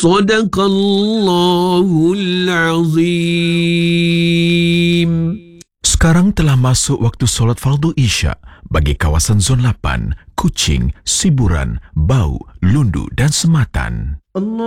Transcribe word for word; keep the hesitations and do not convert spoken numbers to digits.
Sadaqallahul Azim. Sekarang telah masuk waktu solat fardu Isya bagi kawasan Zon lapan, Kuching, Siburan, Bau, Lundu dan Sematan.